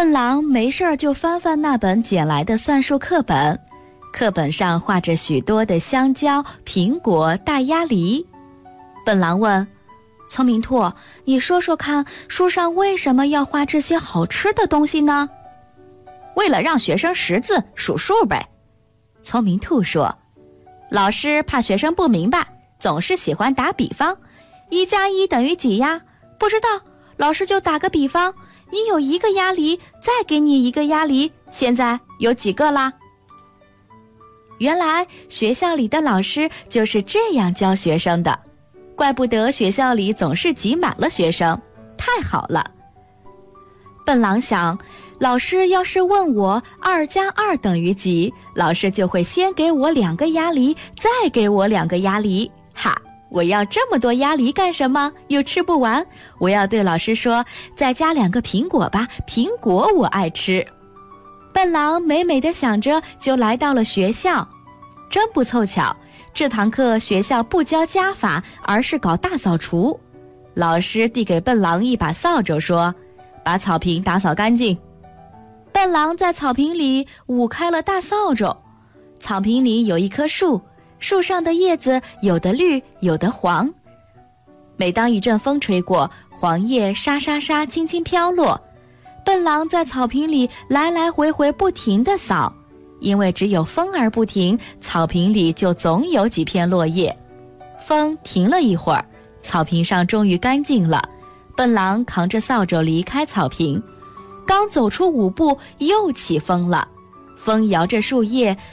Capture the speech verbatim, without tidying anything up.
笨狼没事儿就翻翻那本捡来的算术课本，课本上画着许多的香蕉、苹果、大鸭梨。笨狼问：聪明兔，你说说看，书上为什么要画这些好吃的东西呢？ 为了让学生识字数数呗。 聪明兔说。 老师怕学生不明白，总是喜欢打比方。一加一等于几呀？ 不知道，老师就打个比方，你有一个鸭梨，再给你一个鸭梨，现在有几个啦？原来学校里的老师就是这样教学生的，怪不得学校里总是挤满了学生，太好了。笨狼想，老师要是问我二加二等于几，老师就会先给我两个鸭梨，再给我两个鸭梨。哈，我要这么多鸭梨干什么？又吃不完。我要对老师说，再加两个苹果吧，苹果我爱吃。笨狼美美地想着，就来到了学校。真不凑巧，这堂课学校不教加法，而是搞大扫除。老师递给笨狼一把扫帚，说：把草坪打扫干净。笨狼在草坪里舞开了大扫帚。草坪里有一棵树，树上的叶子有的绿，有的黄。每当一阵风吹过，黄叶沙沙沙轻轻飘落。笨狼在草坪里来来回回不停地扫，因为只有风儿不停，草坪里就总有几片落叶。风停了一会儿，草坪上终于干净了。笨狼扛着扫帚离开草坪，刚走出五步，又起风了。风摇着树叶，